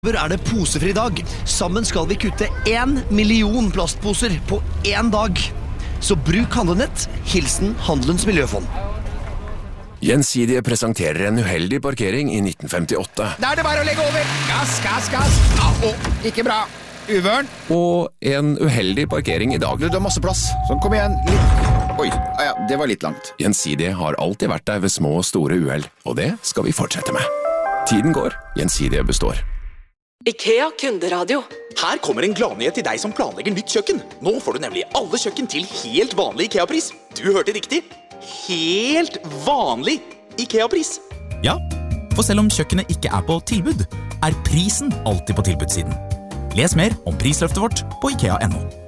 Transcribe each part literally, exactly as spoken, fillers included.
Er det posefri dag. Sammen skal vi kutte en million plastposer på en dag. Så bruk handlenett. Hilsen Handelens Miljøfond. Gjensidige presenterer en uheldig parkering i nitten femtiåtte. Da er det bare å legge over. Gass, gass, gass. Ah, oh, ikke bra. Uvørn. Og en uheldig parkering i dag. Du, det er masse plass. Sånn, kom igjen. Litt. Oi, ah, ja, det var litt langt. Gjensidige har alltid vært der ved små og store uheld, og det skal vi fortsette med. Tiden går. Gjensidige består. IKEA kunderadio. Her kommer en gladnyhet til deg som planlegger nytt kjøkken. Nå får du nemlig alle kjøkken til helt vanlig IKEA-pris. Du hørte riktig. Helt vanlig IKEA-pris. Ja, for selv om kjøkkenet ikke er på tilbud, er prisen alltid på tilbudssiden. Les mer om prisløftet vårt på ikea punktum no.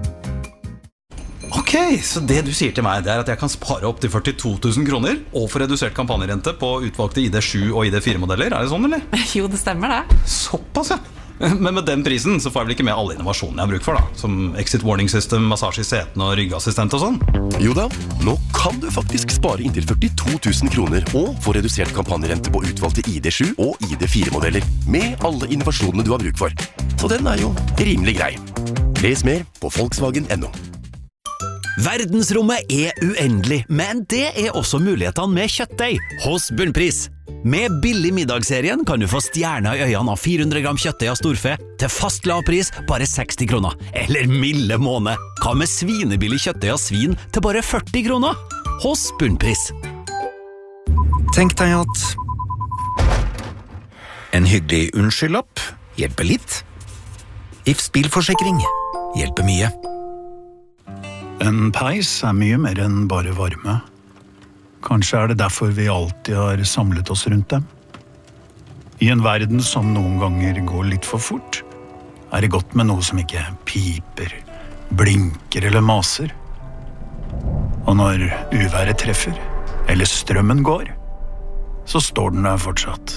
Ok, så det du sier til meg, det er at jeg kan spare opp til førtito tusen kroner og få redusert kampanjerente på utvalgte I D sju og I D fire modeller. Er det sånn, eller? Jo, det stemmer det. Såpass, ja. Men med den prisen så får jeg vel ikke med alle innovasjonene jeg har bruk for, da. Som exit warning system, massasje I setene og ryggassistent og sånn. Jo da, nå kan du faktisk spare inntil førtito tusen kroner og få redusert kampanjerente på utvalgte I D sju og I D fire modeller med alle innovasjonene du har bruk for. Så den er jo rimelig grei. Les mer på Volkswagen punktum no. Verdensrommet er uendelig, men det er også mulighetene med kjøttdeig hos Bunnpris. Med billig middagsserien kan du få stjerner I øynene av fire hundre gram kjøttdeig av storfe til fast lav pris bare seksti kroner. Eller milde måned. Hva med svinebillig kjøttdeig av svin til bare førti kroner? Hos Bunnpris. Tenk deg at en hyggelig unnskyldlapp hjelper litt. Ifs bilforsikring hjelper mye. En peis er mye mer enn bare varme. Kanskje er det derfor vi alltid har samlet oss rundt dem. I en verden som noen ganger går litt for fort, er det godt med noe som ikke piper, blinker eller maser. Og når uværet treffer, eller strømmen går, så står den der fortsatt.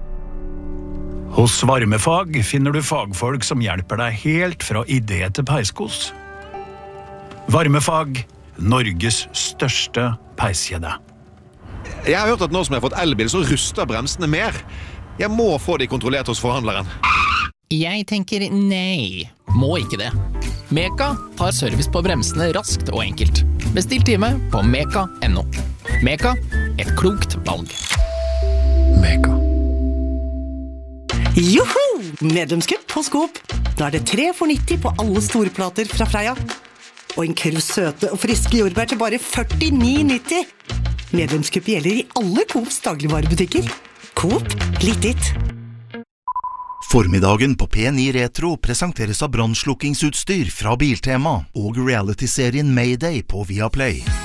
Hos Varmefag finner du fagfolk som hjelper deg helt fra idé til peiskos. Varmefag, Norges største peiskjede. Jeg har hørt at nå som jeg har fått elbil, så ruster bremsene mer. Jeg må få de kontrollert hos forhandleren. Jeg tenker nei, må ikke det. Meka tar service på bremsene raskt og enkelt. Bestill time på meka punktum no. Meka, et klokt valg. Meka. Joho! Medlemskupp på Skop. Nå er det tre for nitti på alle storplater fra Freia. Og en kurv søte og friske jordbær til bare førtini nitti. Medlemskupp gjelder I alle Coops dagligvarebutikker. Coop, litt ditt. Formiddagen på P ni Retro presenteres av brannslukkingsutstyr fra Biltema og reality-serien Mayday på Viaplay.